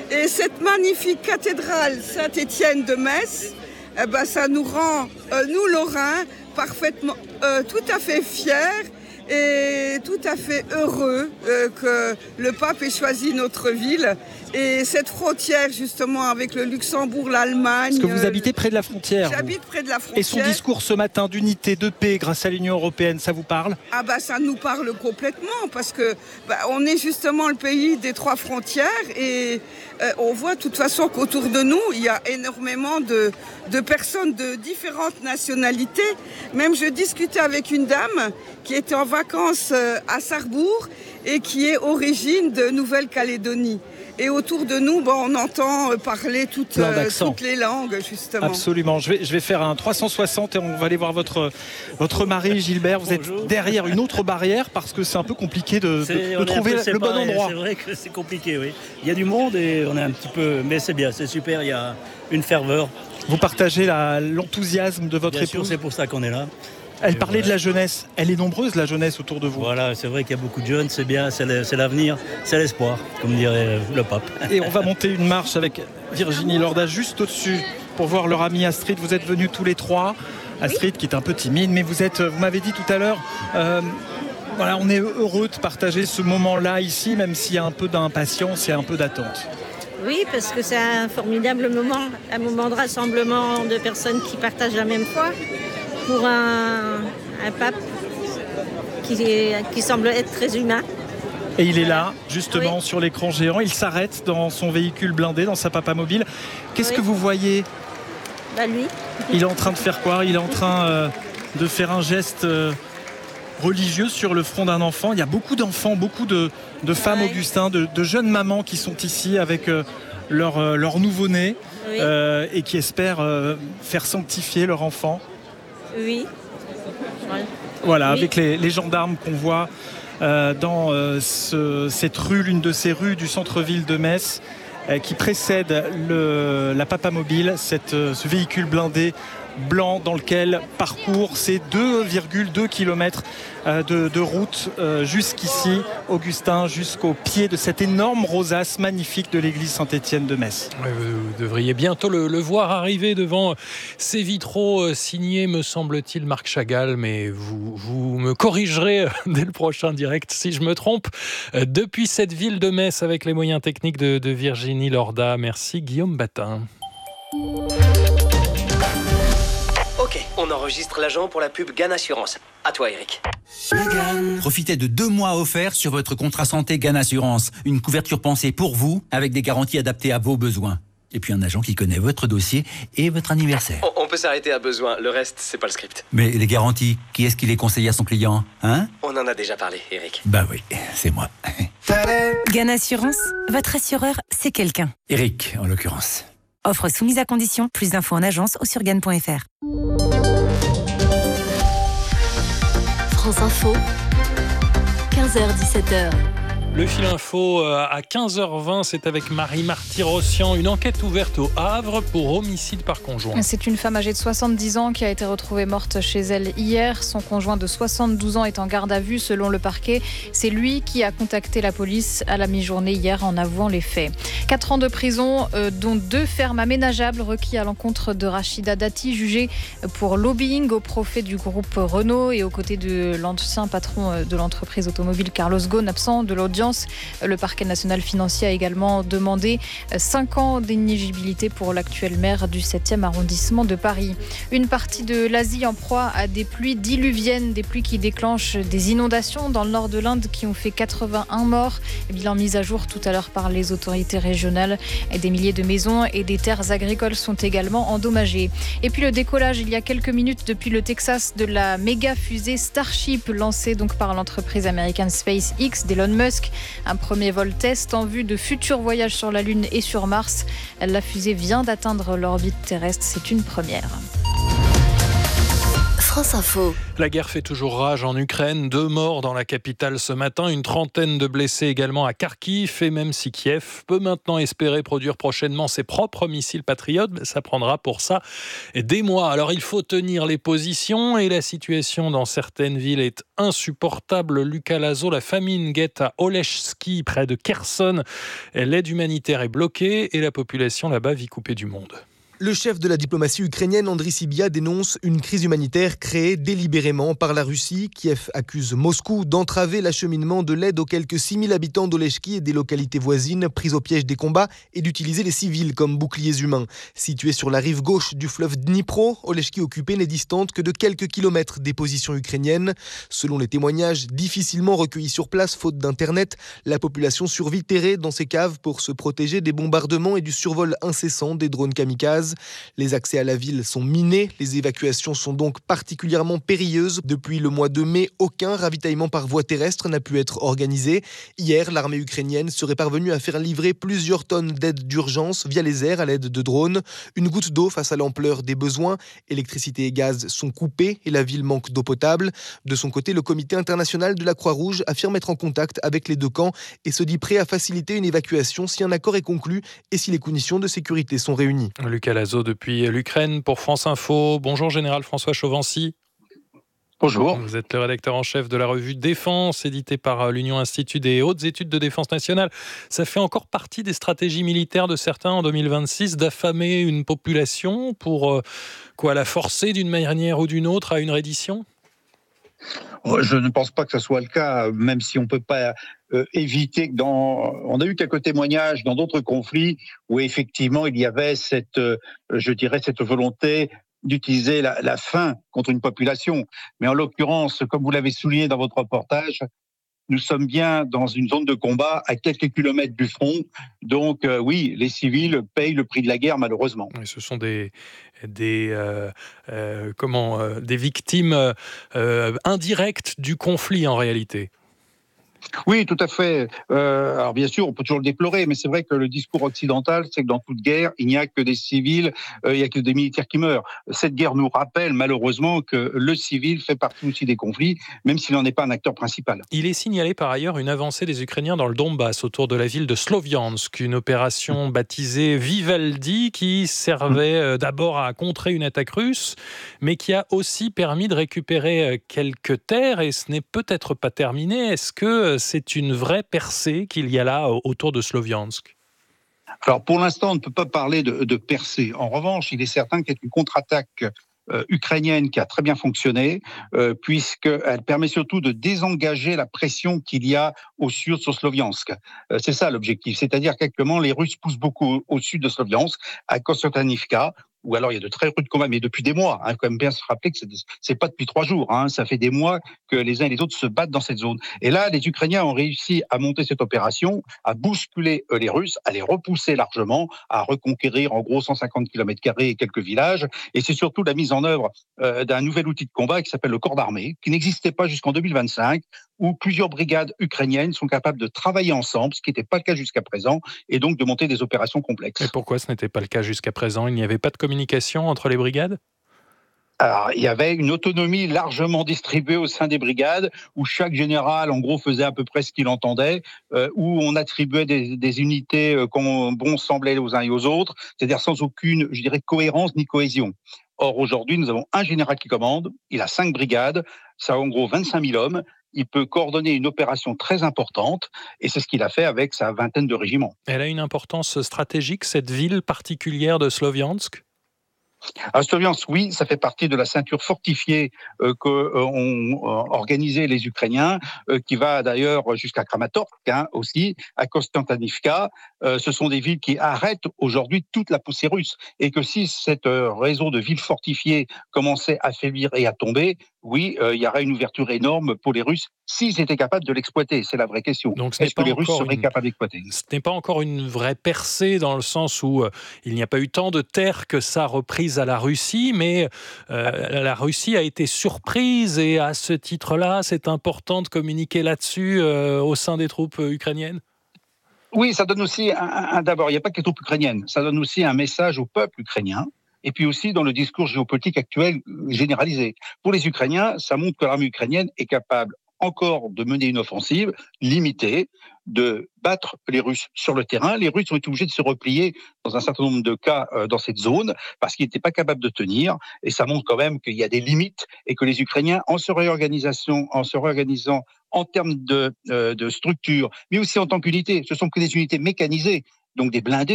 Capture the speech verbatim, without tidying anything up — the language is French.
Et cette magnifique cathédrale Saint-Étienne de Metz, eh ben, ça nous rend, euh, nous Lorrains, parfaitement, euh, tout à fait fiers et tout à fait heureux euh, que le pape ait choisi notre ville. Et cette frontière justement avec le Luxembourg, l'Allemagne... Parce que vous habitez près de la frontière. J'habite près de la frontière. Et son discours ce matin d'unité, de paix grâce à l'Union européenne, ça vous parle ? Ah bah ça nous parle complètement parce que bah, on est justement le pays des trois frontières et euh, on voit de toute façon qu'autour de nous, il y a énormément de, de personnes de différentes nationalités. Même je discutais avec une dame qui était en vacances euh, à Sarrebourg et qui est origine de Nouvelle-Calédonie. Et autour de nous, bon, on entend parler toutes, euh, toutes les langues, justement. Absolument. Je vais, je vais faire un trois cent soixante et on va aller voir votre, votre mari, Gilbert. Vous Bonjour. êtes derrière une autre barrière parce que c'est un peu compliqué de, de, de trouver le bon endroit. C'est vrai que c'est compliqué, oui. Il y a du monde et on est un petit peu... Mais c'est bien, c'est super, il y a une ferveur. Vous partagez la, l'enthousiasme de votre bien épouse. Sûr, c'est pour ça qu'on est là. Elle et parlait voilà. de la jeunesse. Elle est nombreuse, la jeunesse, autour de vous. Voilà, c'est vrai qu'il y a beaucoup de jeunes, c'est bien, c'est, le, c'est l'avenir, c'est l'espoir, comme dirait le pape. Et on va monter une marche avec Virginie Lorda juste au-dessus pour voir leur amie Astrid. Vous êtes venus tous les trois. Astrid oui. qui est un peu timide, mais vous êtes, vous m'avez dit tout à l'heure... Euh, voilà, on est heureux de partager ce moment-là ici, même s'il y a un peu d'impatience et un peu d'attente. Oui, parce que c'est un formidable moment, un moment de rassemblement de personnes qui partagent la même foi. Pour un, un pape qui, est, qui semble être très humain. Et il est là, justement, oui. sur l'écran géant. Il s'arrête dans son véhicule blindé, dans sa papamobile. Qu'est-ce oui. que vous voyez ? Bah lui. Il est en train de faire quoi ? Il est en train euh, de faire un geste euh, religieux sur le front d'un enfant. Il y a beaucoup d'enfants, beaucoup de, de femmes, ouais. Augustin, de, de jeunes mamans qui sont ici avec euh, leur, euh, leur nouveau-né oui. euh, et qui espèrent euh, faire sanctifier leur enfant. Oui. Voilà, oui. avec les, les gendarmes qu'on voit euh, dans euh, ce, cette rue, l'une de ces rues du centre-ville de Metz, euh, qui précède le, la papamobile, cette, euh, ce véhicule blindé blanc dans lequel parcourt ces deux virgule deux kilomètres de, de route euh, jusqu'ici, Augustin, jusqu'au pied de cette énorme rosace magnifique de l'église Saint-Étienne de Metz. Vous devriez bientôt le, le voir arriver devant ces vitraux signés, me semble-t-il, Marc Chagall, mais vous, vous me corrigerez dès le prochain direct si je me trompe. Depuis cette ville de Metz, avec les moyens techniques de, de Virginie Lorda, merci Guillaume Batin. Ok, on enregistre l'agent pour la pub Gann Assurance. À toi, Eric. Profitez de deux mois offerts sur votre contrat santé Gann Assurance. Une couverture pensée pour vous, avec des garanties adaptées à vos besoins. Et puis un agent qui connaît votre dossier et votre anniversaire. On, on peut s'arrêter à besoin, le reste, c'est pas le script. Mais les garanties, qui est-ce qui les conseille à son client, hein ? On en a déjà parlé, Eric. Bah oui, c'est moi. Gann Assurance, votre assureur, c'est quelqu'un. Eric, en l'occurrence. Offre soumise à condition. Plus d'infos en agence ou sur gann point f r. France Info, quinze heures dix-sept heures. Le fil info à quinze heures vingt, c'est avec Marie Marty-Rossian. Une enquête ouverte au Havre pour homicide par conjoint. C'est une femme âgée de soixante-dix ans qui a été retrouvée morte chez elle hier. Son conjoint de soixante-douze ans est en garde à vue selon le parquet. C'est lui qui a contacté la police à la mi-journée hier en avouant les faits. Quatre ans de prison, euh, dont deux fermes aménageables requis à l'encontre de Rachida Dati, jugée pour lobbying au profit du groupe Renault et aux côtés de l'ancien patron de l'entreprise automobile Carlos Ghosn, absent de l'audience. Le parquet national financier a également demandé cinq ans d'inéligibilité pour l'actuel maire du septième arrondissement de Paris. Une partie de l'Asie en proie à des pluies diluviennes, des pluies qui déclenchent des inondations dans le nord de l'Inde qui ont fait quatre-vingt-un morts. Bilan mis à jour tout à l'heure par les autorités régionales. Des milliers de maisons et des terres agricoles sont également endommagées. Et puis le décollage il y a quelques minutes depuis le Texas de la méga fusée Starship lancée donc par l'entreprise américaine SpaceX d'Elon Musk. Un premier vol test en vue de futurs voyages sur la Lune et sur Mars. La fusée vient d'atteindre l'orbite terrestre. C'est une première. France Info. La guerre fait toujours rage en Ukraine. Deux morts dans la capitale ce matin, une trentaine de blessés également à Kharkiv. Et même si Kiev peut maintenant espérer produire prochainement ses propres missiles Patriot, ça prendra pour ça des mois. Alors il faut tenir les positions et la situation dans certaines villes est insupportable. Lucas Lazo, la famine guette à Oleshki, près de Kherson. L'aide humanitaire est bloquée et la population là-bas vit coupée du monde. Le chef de la diplomatie ukrainienne, Andriy Sybiha, dénonce une crise humanitaire créée délibérément par la Russie. Kiev accuse Moscou d'entraver l'acheminement de l'aide aux quelques six mille habitants d'Oleshki et des localités voisines prises au piège des combats et d'utiliser les civils comme boucliers humains. Située sur la rive gauche du fleuve Dnipro, Oleshki occupée n'est distante que de quelques kilomètres des positions ukrainiennes. Selon les témoignages difficilement recueillis sur place faute d'internet, la population survit terrée dans ses caves pour se protéger des bombardements et du survol incessant des drones kamikazes. Les accès à la ville sont minés, les évacuations sont donc particulièrement périlleuses. Depuis le mois de mai, aucun ravitaillement par voie terrestre n'a pu être organisé. Hier, l'armée ukrainienne serait parvenue à faire livrer plusieurs tonnes d'aide d'urgence via les airs à l'aide de drones. Une goutte d'eau face à l'ampleur des besoins. Électricité et gaz sont coupés et la ville manque d'eau potable. De son côté, le comité international de la Croix-Rouge affirme être en contact avec les deux camps et se dit prêt à faciliter une évacuation si un accord est conclu et si les conditions de sécurité sont réunies. Lucas Lazo depuis l'Ukraine pour France Info. Bonjour Général François Chauvency. Bonjour. Vous êtes le rédacteur en chef de la revue Défense, éditée par l'Union Institut des hautes études de défense nationale. Ça fait encore partie des stratégies militaires de certains en deux mille vingt-six d'affamer une population pour euh, quoi, la forcer d'une manière ou d'une autre à une reddition ? Je ne pense pas que ce soit le cas, même si on ne peut pas euh, éviter que dans... On a eu quelques témoignages dans d'autres conflits où effectivement il y avait cette, euh, je dirais, cette volonté d'utiliser la, la faim contre une population. Mais en l'occurrence, comme vous l'avez souligné dans votre reportage, nous sommes bien dans une zone de combat à quelques kilomètres du front. Donc euh, oui, les civils payent le prix de la guerre, malheureusement. Et ce sont des, des, euh, euh, comment, euh, des victimes euh, indirectes du conflit en réalité. Oui, tout à fait. Euh, alors bien sûr, on peut toujours le déplorer, mais c'est vrai que le discours occidental, c'est que dans toute guerre, il n'y a que des civils, euh, il n'y a que des militaires qui meurent. Cette guerre nous rappelle malheureusement que le civil fait partie aussi des conflits, même s'il n'en est pas un acteur principal. Il est signalé par ailleurs une avancée des Ukrainiens dans le Donbass, autour de la ville de Sloviansk, une opération baptisée Vivaldi qui servait d'abord à contrer une attaque russe, mais qui a aussi permis de récupérer quelques terres, et ce n'est peut-être pas terminé. Est-ce que c'est une vraie percée qu'il y a là autour de Sloviansk ? Alors pour l'instant, on ne peut pas parler de, de percée. En revanche, il est certain qu'il y a une contre-attaque euh, ukrainienne qui a très bien fonctionné, euh, puisqu'elle permet surtout de désengager la pression qu'il y a au sud sur Sloviansk. Euh, c'est ça l'objectif, c'est-à-dire qu'actuellement, les Russes poussent beaucoup au, au sud de Sloviansk, à Konstantinivka, ou alors il y a de très rudes combats, mais depuis des mois. Il hein, faut quand même bien se rappeler que c'est, c'est pas depuis trois jours. Hein, ça fait des mois que les uns et les autres se battent dans cette zone. Et là, les Ukrainiens ont réussi à monter cette opération, à bousculer euh, les Russes, à les repousser largement, à reconquérir en gros cent cinquante kilomètres carrés et quelques villages. Et c'est surtout la mise en œuvre euh, d'un nouvel outil de combat qui s'appelle le corps d'armée, qui n'existait pas jusqu'en deux mille vingt-cinq, où plusieurs brigades ukrainiennes sont capables de travailler ensemble, ce qui n'était pas le cas jusqu'à présent, et donc de monter des opérations complexes. Et pourquoi ce n'était pas le cas jusqu'à présent ? Il n'y avait pas de communication entre les brigades ? Alors, il y avait une autonomie largement distribuée au sein des brigades, où chaque général, en gros, faisait à peu près ce qu'il entendait, euh, où on attribuait des, des unités euh, qu'on bon semblait aux uns et aux autres, c'est-à-dire sans aucune, je dirais, cohérence ni cohésion. Or, aujourd'hui, nous avons un général qui commande, il a cinq brigades, ça a en gros vingt-cinq mille hommes, il peut coordonner une opération très importante, et c'est ce qu'il a fait avec sa vingtaine de régiments. Elle a une importance stratégique, cette ville particulière de Sloviansk ? À Sloviansk, oui, ça fait partie de la ceinture fortifiée euh, qu'ont euh, organisé les Ukrainiens, euh, qui va d'ailleurs jusqu'à Kramatorsk hein, aussi, à Konstantinivka. Euh, ce sont des villes qui arrêtent aujourd'hui toute la poussée russe. Et que si cette euh, réseau de villes fortifiées commençait à faiblir et à tomber, oui, euh, il y aurait une ouverture énorme pour les Russes s'ils étaient capables de l'exploiter. C'est la vraie question. Donc, est-ce que les Russes seraient une... capables d'exploiter ? Ce n'est pas encore une vraie percée dans le sens où euh, il n'y a pas eu tant de terres que ça reprise à la Russie, mais euh, la Russie a été surprise et à ce titre-là, c'est important de communiquer là-dessus euh, au sein des troupes ukrainiennes. Oui, ça donne aussi, un, un, d'abord, il n'y a pas que les troupes ukrainiennes, ça donne aussi un message au peuple ukrainien. et puis aussi dans le discours géopolitique actuel généralisé. Pour les Ukrainiens, ça montre que l'armée ukrainienne est capable encore de mener une offensive limitée, de battre les Russes sur le terrain. Les Russes ont été obligés de se replier dans un certain nombre de cas euh, dans cette zone parce qu'ils n'étaient pas capables de tenir. Et ça montre quand même qu'il y a des limites et que les Ukrainiens, en se réorganisation, en se réorganisant en termes de, euh, de structure, mais aussi en tant qu'unité, ce sont que des unités mécanisées, donc des blindés.